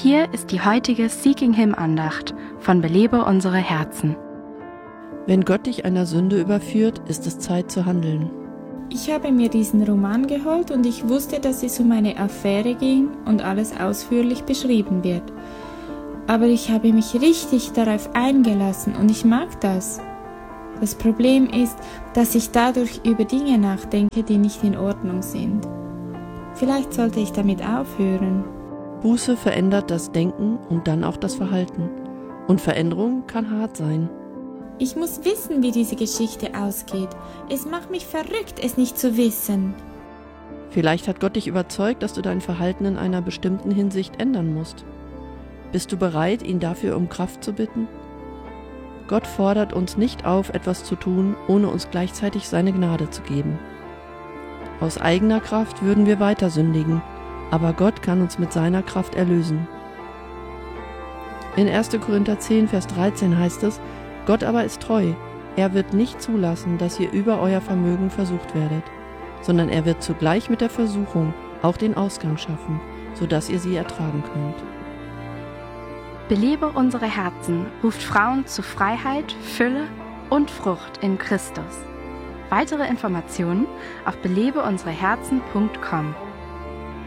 Hier ist die heutige Seeking Him Andacht von Belebe unsere Herzen. Wenn Gott dich einer Sünde überführt, ist es Zeit zu handeln. Ich habe mir diesen Roman geholt und ich wusste, dass es um eine Affäre ging und alles ausführlich beschrieben wird. Aber ich habe mich richtig darauf eingelassen und ich mag das. Das Problem ist, dass ich dadurch über Dinge nachdenke, die nicht in Ordnung sind. Vielleicht sollte ich damit aufhören. Buße verändert das Denken und dann auch das Verhalten. Und Veränderung kann hart sein. Ich muss wissen, wie diese Geschichte ausgeht. Es macht mich verrückt, es nicht zu wissen. Vielleicht hat Gott dich überzeugt, dass du dein Verhalten in einer bestimmten Hinsicht ändern musst. Bist du bereit, ihn dafür um Kraft zu bitten? Gott fordert uns nicht auf, etwas zu tun, ohne uns gleichzeitig seine Gnade zu geben. Aus eigener Kraft würden wir weiter sündigen, aber Gott kann uns mit seiner Kraft erlösen. In 1. Korinther 10, Vers 13 heißt es: Gott aber ist treu, er wird nicht zulassen, dass ihr über euer Vermögen versucht werdet, sondern er wird zugleich mit der Versuchung auch den Ausgang schaffen, sodass ihr sie ertragen könnt. Belebe unsere Herzen ruft Frauen zu Freiheit, Fülle und Frucht in Christus. Weitere Informationen auf belebeunsereherzen.com.